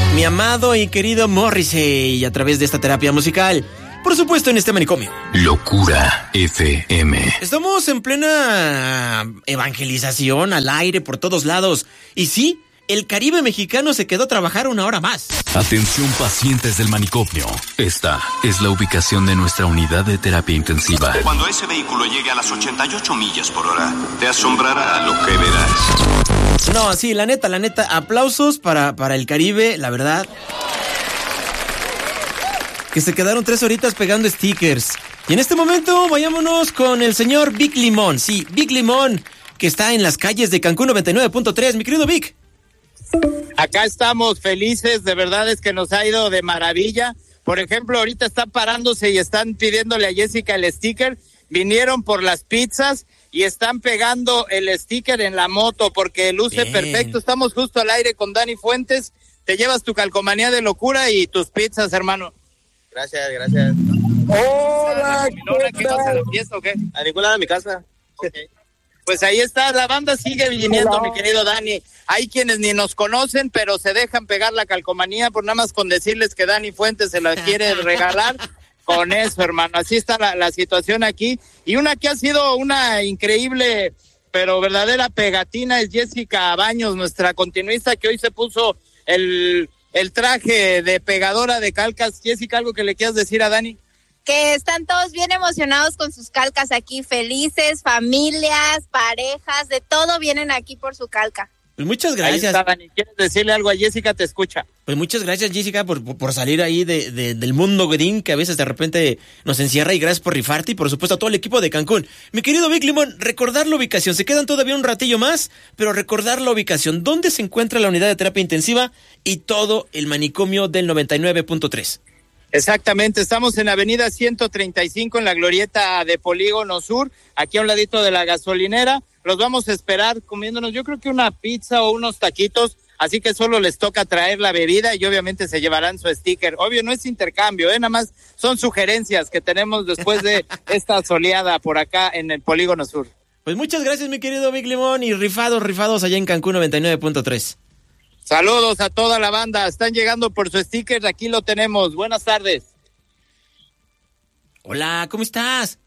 Mi amado y querido Morrissey, a través de esta terapia musical, por supuesto en este manicomio. Locura FM. Estamos en plena evangelización al aire por todos lados. Y sí, el Caribe mexicano se quedó a trabajar una hora más. Atención pacientes del manicomio. Esta es la ubicación de nuestra unidad de terapia intensiva. Cuando ese vehículo llegue a las 88 millas por hora, te asombrará lo que verás. No, sí, la neta, aplausos para el Caribe, la verdad. Que se quedaron 3 horitas pegando stickers. Y en este momento vayámonos con el señor Vic Limón. Sí, Vic Limón, que está en las calles de Cancún 99.3. Mi querido Vic. Acá estamos felices, de verdad es que nos ha ido de maravilla. Por ejemplo, ahorita están parándose y están pidiéndole a Jessica el sticker. Vinieron por las pizzas y están pegando el sticker en la moto porque luce Bien. Perfecto. Estamos justo al aire con Dani Fuentes. Te llevas tu calcomanía de locura y tus pizzas, hermano. Gracias. Hola, ¿qué vas a la fiesta o qué? A ningún lado de mi casa. Okay. Pues ahí está, la banda sigue viniendo, mi querido Dani. Hay quienes ni nos conocen, pero se dejan pegar la calcomanía por nada más con decirles que Dani Fuentes se la quiere regalar. Con eso, hermano, así está la situación aquí. Y una que ha sido una increíble, pero verdadera pegatina es Jessica Baños, nuestra continuista, que hoy se puso el traje de pegadora de calcas. Jessica, ¿algo que le quieras decir a Dani? Que están todos bien emocionados con sus calcas aquí, felices, familias, parejas, de todo vienen aquí por su calca. Pues muchas gracias. Ahí está, Dani. ¿Quieres decirle algo a Jessica? Te escucha. Pues muchas gracias, Jessica, por salir ahí del mundo godín que a veces de repente nos encierra, y gracias por rifarte, y por supuesto a todo el equipo de Cancún. Mi querido Vic Limón, recordar la ubicación. Se quedan todavía un ratillo más, pero recordar la ubicación. ¿Dónde se encuentra la unidad de terapia intensiva y todo el manicomio del 99.3? Exactamente, estamos en Avenida 135 en la glorieta de Polígono Sur, aquí a un ladito de la gasolinera. Los vamos a esperar comiéndonos, yo creo que una pizza o unos taquitos, así que solo les toca traer la bebida y obviamente se llevarán su sticker. Obvio, no es intercambio, nada más son sugerencias que tenemos después de esta soleada por acá en el Polígono Sur. Pues muchas gracias, mi querido Vic Limón, y rifados allá en Cancún 99.3. Saludos a toda la banda, están llegando por su sticker, aquí lo tenemos. Buenas tardes. Hola, ¿cómo estás?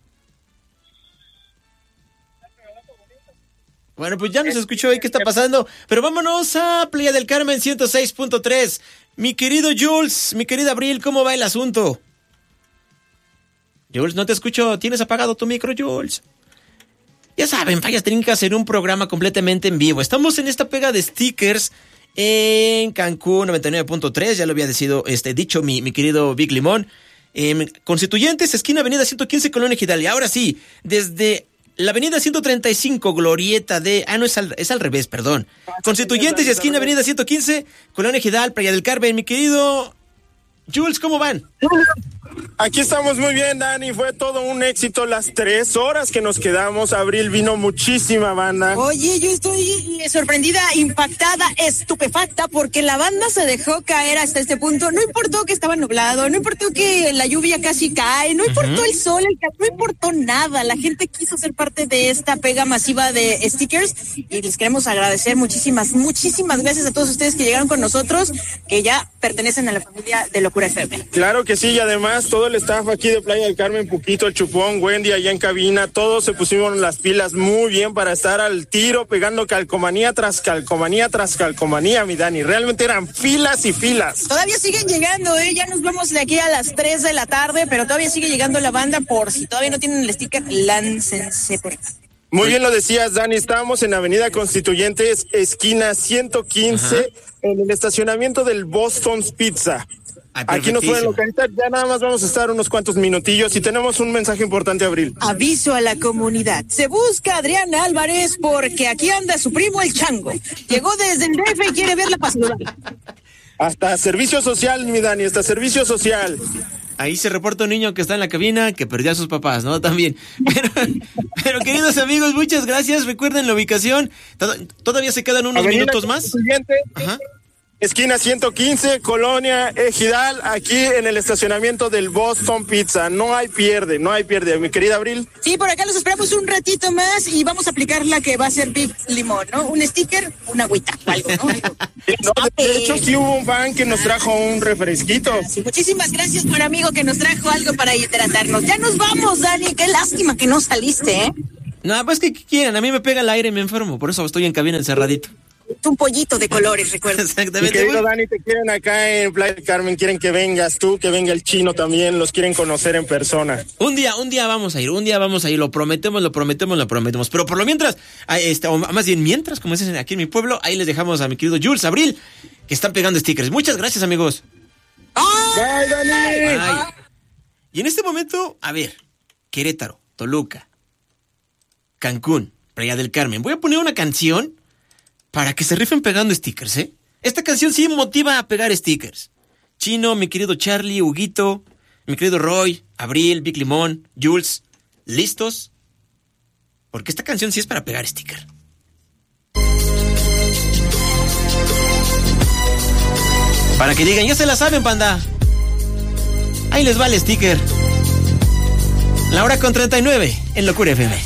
Bueno, pues ya nos escuchó ahí qué está pasando, pero vámonos a Playa del Carmen 106.3. Mi querido Jules, mi querida Abril, ¿cómo va el asunto? Jules, no te escucho, ¿tienes apagado tu micro, Jules? Ya saben, fallas tienen que hacer un programa completamente en vivo. Estamos en esta pega de stickers en Cancún 99.3, ya lo había dicho mi querido Vic Limón. Constituyentes, esquina Avenida 115, Colonia Ejidal. Y ahora sí, desde la Avenida 135, glorieta de... no, es al revés, perdón. Constituyentes y esquina Avenida 115, Colonia Ejidal, Playa del Carmen. Mi querido Jules, ¿cómo van? Aquí estamos muy bien, Dani, fue todo un éxito las 3 horas que nos quedamos. Abril, vino muchísima banda. Oye, yo estoy sorprendida, impactada, estupefacta, porque la banda se dejó caer hasta este punto. No importó que estaba nublado, no importó que la lluvia casi cae, no importó el sol, no importó nada. La gente quiso ser parte de esta pega masiva de stickers y les queremos agradecer muchísimas gracias a todos ustedes que llegaron con nosotros, que ya pertenecen a la familia de Locura FM. Claro que sí, y además todo el staff aquí de Playa del Carmen, Puquito, el Chupón, Wendy allá en cabina, todos se pusimos las pilas muy bien para estar al tiro, pegando calcomanía tras calcomanía tras calcomanía, mi Dani. Realmente eran filas y filas. Todavía siguen llegando, ya nos vamos de aquí a las 3 de la tarde, pero todavía sigue llegando la banda. Por si todavía no tienen el sticker, láncense por acá. Muy bien lo decías, Dani, estábamos en Avenida Constituyentes, esquina 115, en el estacionamiento del Boston's Pizza. Aquí nos pueden localizar, ya nada más vamos a estar unos cuantos minutillos y tenemos un mensaje importante, Abril. Aviso a la comunidad, se busca a Adrián Álvarez porque aquí anda su primo el Chango. Llegó desde el DF y quiere ver la pastoral. Hasta servicio social, mi Dani, hasta servicio social. Ahí se reporta un niño que está en la cabina que perdió a sus papás, ¿no? También. Pero queridos amigos, muchas gracias. Recuerden la ubicación. Todavía se quedan unos minutos más. Ajá. esquina 115, Colonia Ejidal, aquí en el estacionamiento del Boston Pizza. No hay pierde, mi querida Abril. Sí, por acá los esperamos un ratito más y vamos a aplicar la que va a ser Big Limón, ¿no? Un sticker, una agüita o algo, ¿no? De hecho, sí hubo un fan que nos trajo un refresquito. Sí, muchísimas gracias, buen amigo, que nos trajo algo para hidratarnos. Ya nos vamos, Dani, qué lástima que no saliste, ¿eh? No, pues que quieren, a mí me pega el aire y me enfermo, por eso estoy en cabina encerradito. Un pollito de colores, recuerda. Exactamente. Mi querido Dani, te quieren acá en Playa del Carmen, quieren que vengas tú, que venga el Chino también, los quieren conocer en persona. Un día vamos a ir, lo prometemos. Pero por lo mientras, o más bien mientras, como dicen aquí en mi pueblo, ahí les dejamos a mi querido Jules, Abril, que están pegando stickers. Muchas gracias, amigos. ¡Bye, Dani! Bye. Y en este momento, a ver, Querétaro, Toluca, Cancún, Playa del Carmen. Voy a poner una canción para que se rifen pegando stickers, ¿eh? Esta canción sí motiva a pegar stickers. Chino, mi querido Charlie, Huguito, mi querido Roy, Abril, Big Limón, Jules, ¿listos? Porque esta canción sí es para pegar sticker. Para que digan, ya se la saben, panda. Ahí les va el sticker. La hora con 39 en Locura FM.